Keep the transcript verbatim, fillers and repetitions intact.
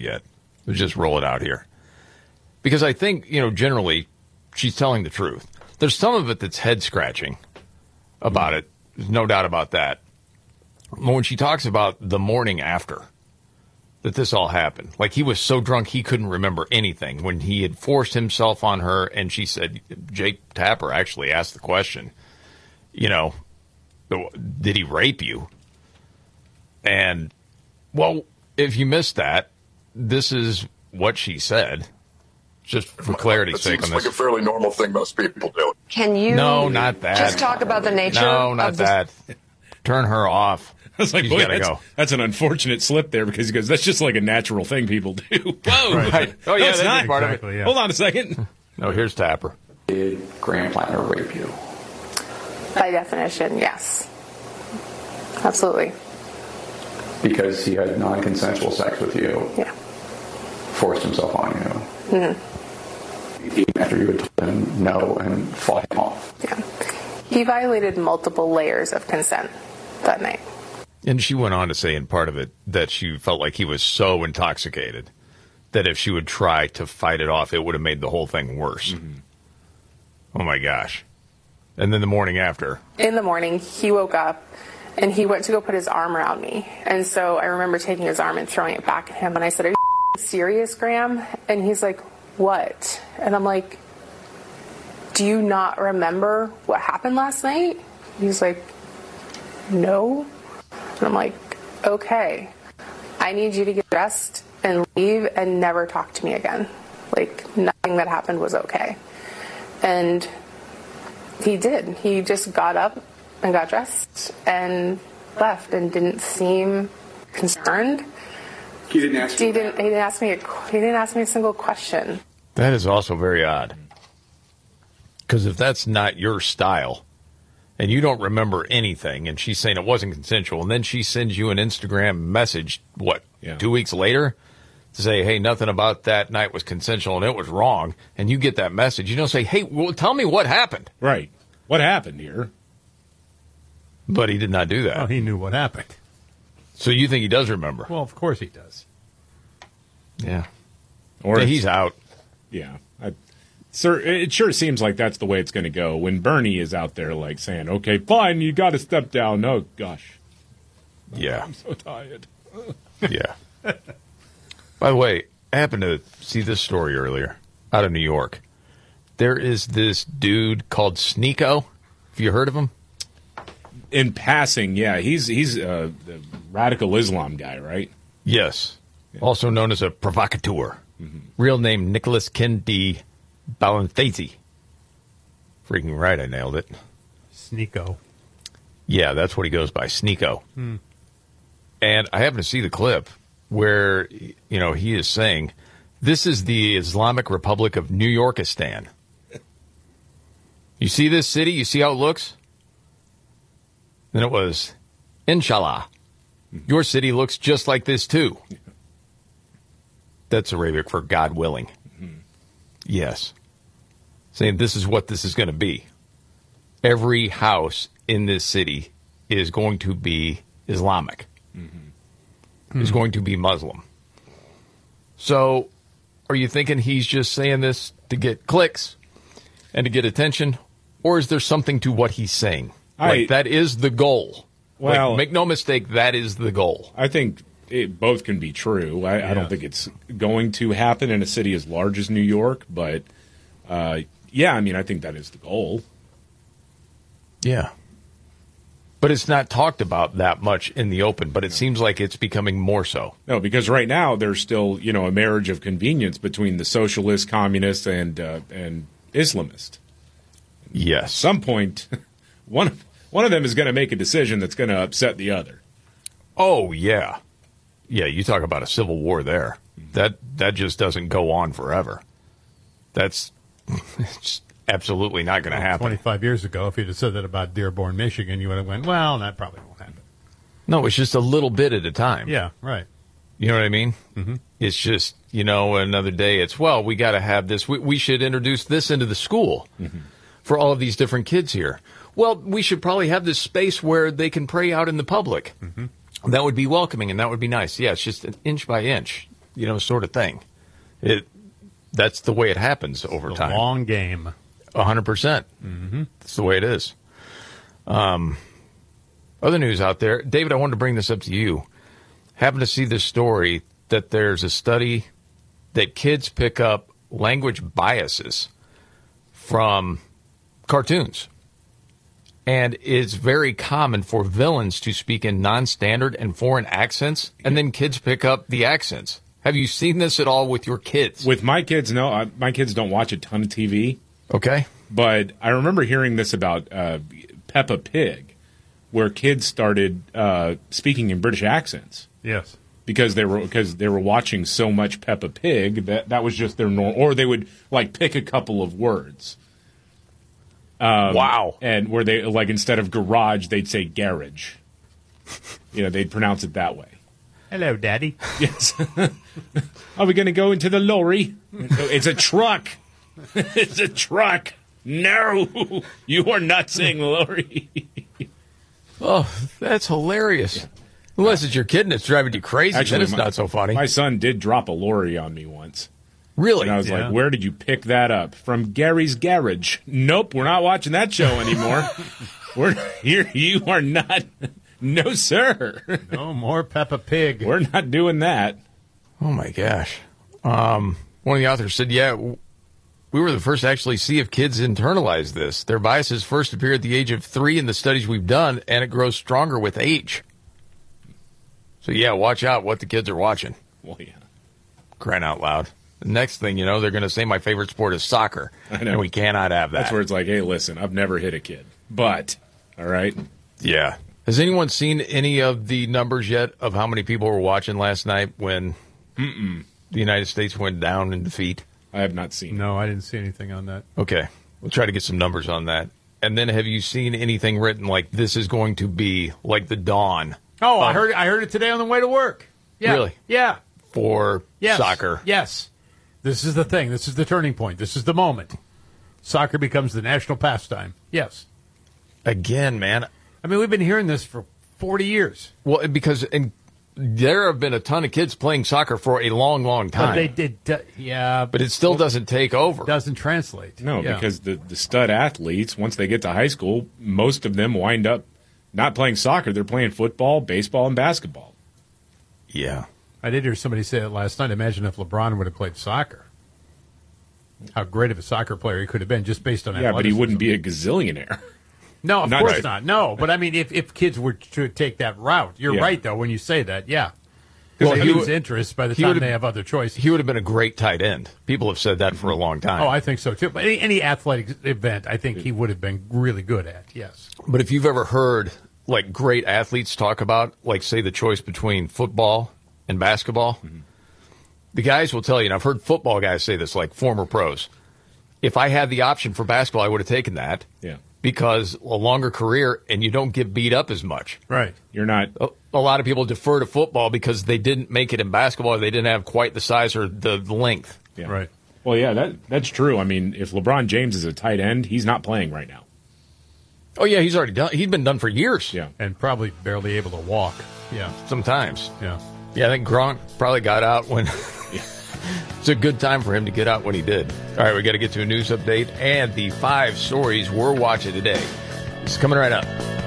yet. Let's just roll it out here. Because I think, you know, generally, she's telling the truth. There's some of it that's head-scratching about it. There's no doubt about that. When she talks about the morning after that this all happened, like he was so drunk he couldn't remember anything when he had forced himself on her, and she said, Jake Tapper actually asked the question, you know, did he rape you? And, well, if you missed that, this is what she said. Just for clarity's it sake seems on this. like a fairly normal thing most people do. Can you No, not that. just talk about the nature No, not of that. Turn her off. I was like, She's boy, gotta that's, go. that's an unfortunate slip there because he goes, that's just like a natural thing people do. Whoa. Right. Oh, yeah, no, it's that's not. part Exactly, of it. yeah. Hold on a second. No, here's Tapper. Did Graham Plattner rape you? By definition, yes. Absolutely. Because he had non-consensual sex with you, Yeah. forced himself on you, Mm-hmm. even after you had told him no and fought him off. Yeah. He violated multiple layers of consent that night. And she went on to say in part of it that she felt like he was so intoxicated that if she would try to fight it off, it would have made the whole thing worse. Mm-hmm. Oh, my gosh. And then the morning after. In the morning, he woke up and he went to go put his arm around me. And so I remember taking his arm and throwing it back at him. And I said, are you serious, Graham? And he's like, what? And I'm like, do you not remember what happened last night? He's like, no. And I'm like, okay, I need you to get dressed and leave and never talk to me again. Like, nothing that happened was okay. And he did. He just got up and got dressed and left and didn't seem concerned. He didn't ask He you? didn't, he didn't ask me a, he didn't ask me a single question. That is also very odd. Because if that's not your style and you don't remember anything and she's saying it wasn't consensual and then she sends you an Instagram message, what, Yeah. two weeks later to say, hey, nothing about that night was consensual and it was wrong, and you get that message, you don't say, hey, well, tell me what happened. Right. What happened here? But he did not do that. Well, he knew what happened. So you think he does remember? Well, of course he does. Yeah. Or Yeah, it's- he's out. Yeah. I, sir, it sure seems like that's the way it's going to go when Bernie is out there like saying, okay, fine, you got to step down. Oh, gosh. Yeah. I'm so tired. Yeah. By the way, I happened to see this story earlier out of New York. There is this dude called Sneeko. Have you heard of him? In passing, yeah, he's he's uh, the radical Islam guy, right? Yes. Also known as a provocateur. Mm-hmm. Real name Nicholas Kendi Balanthese. Freaking right, I nailed it. Sneeko. Yeah, that's what he goes by, Sneeko. Hmm. And I happen to see the clip where, you know, he is saying, this is the Islamic Republic of New Yorkistan. You see this city? You see how it looks? Then it was, Inshallah, your city looks just like this too. That's Arabic for God willing. Mm-hmm. Yes. Saying this is what this is going to be. Every house in this city is going to be Islamic. Mm-hmm. Is mm-hmm. going to be Muslim. So, are you thinking he's just saying this to get clicks and to get attention? Or is there something to what he's saying? I, like, that is the goal. Well, like, make no mistake, that is the goal. I think it both can be true. I, yeah. I don't think it's going to happen in a city as large as New York, but uh, yeah, I mean, I think that is the goal. Yeah. But it's not talked about that much in the open, but it seems like it's becoming more so. No, because right now there's still, you know, a marriage of convenience between the socialist, communist, and uh, and Islamist. Yes. At some point, one of, one of them is going to make a decision that's going to upset the other. Oh, yeah. Yeah, you talk about a civil war there. Mm-hmm. That that just doesn't go on forever. That's just absolutely not going to well, happen. twenty-five years ago, if you'd have said that about Dearborn, Michigan, you would have went, well, that probably won't happen. No, it's just a little bit at a time. Yeah, right. You know what I mean? Mm-hmm. It's just, you know, another day it's, well, we got to have this. We, we should introduce this into the school mm-hmm. for all of these different kids here. Well, we should probably have this space where they can pray out in the public. Mm-hmm. That would be welcoming, and that would be nice. Yeah, it's just an inch by inch. you know, sort of thing. It that's the way it happens over The time. long game. A hundred percent. That's the way it is. Um, other news out there, David. I wanted to bring this up to you. Happened to see this story that there's a study that kids pick up language biases from cartoons. And it's very common for villains to speak in non-standard and foreign accents, and then kids pick up the accents. Have you seen this at all with your kids? With my kids, no. I, my kids don't watch a ton of T V. Okay. But I remember hearing this about uh, Peppa Pig, where kids started uh, speaking in British accents. Yes. Because they were because they were watching so much Peppa Pig that that was just their norm, or they would like pick a couple of words. Um, wow! And where they like instead of garage, they'd say garage. You know, they'd pronounce it that way. Hello, Daddy. Yes. Are we going to go into the lorry? It's a truck. It's a truck. No, you are not saying lorry. Oh, that's hilarious. Yeah. Unless it's your kid and it's driving you crazy, Actually, then it's my, not so funny. My son did drop a lorry on me once. Really? And I was Yeah. like, where did you pick that up? From Gary's Garage. Nope, we're not watching that show anymore. We're here. You are not. No, sir. No more Peppa Pig. We're not doing that. Oh, my gosh. Um, one of the authors said, yeah, we were the first to actually see if kids internalize this. Their biases first appear at the age of three in the studies we've done, and it grows stronger with age. So, yeah, watch out what the kids are watching. Well, yeah. Crying out loud. The next thing you know, they're going to say my favorite sport is soccer. I know. And we cannot have that. That's where it's like, hey, listen, I've never hit a kid. But, all right. Yeah. Has anyone seen any of the numbers yet of how many people were watching last night when Mm-mm. the United States went down in defeat? I have not seen No, I didn't see anything on that. Okay. We'll try to get some numbers on that. And then have you seen anything written like this is going to be like the dawn? Oh, I um, heard I heard it today on the way to work. Yeah. Really? Yeah. For Yes. soccer. Yes. This is the thing. This is the turning point. This is the moment. Soccer becomes the national pastime. Yes. Again, man. I mean, we've been hearing this for forty years. Well, because and there have been a ton of kids playing soccer for a long, long time. But they did, uh, yeah. But it still doesn't take over. doesn't translate. No, Yeah. because the, the stud athletes, once they get to high school, most of them wind up not playing soccer. They're playing football, baseball, and basketball. Yeah. I did hear somebody say it last night. Imagine if LeBron would have played soccer. How great of a soccer player he could have been just based on Yeah, but he athleticism. wouldn't be a gazillionaire. No, of Not course right. not. No, but I mean, if, if kids were to take that route, you're Yeah. right, though, when you say that, yeah. Because Well, they he lose would- interest by the he time would've- they have other choices. He would have been a great tight end. People have said that for a long time. Oh, I think so, too. But any, any athletic event, I think he would have been really good at, yes. But if you've ever heard like great athletes talk about, like, say, the choice between football and basketball, mm-hmm. the guys will tell you, and I've heard football guys say this, like former pros, if I had the option for basketball, I would have taken that. Yeah. Because a longer career and you don't get beat up as much. Right. You're not. A, a lot of people defer to football because they didn't make it in basketball or they didn't have quite the size or the, the length. Yeah. Right. Well, yeah, that that's true. I mean, if LeBron James is a tight end, he's not playing right now. Oh, yeah, he's already done. He's been done for years. Yeah. And probably barely able to walk. Yeah. Sometimes. Yeah. Yeah, I think Gronk probably got out when it's a good time for him to get out when he did. All right, we got to get to a news update and the five stories we're watching today. It's coming right up.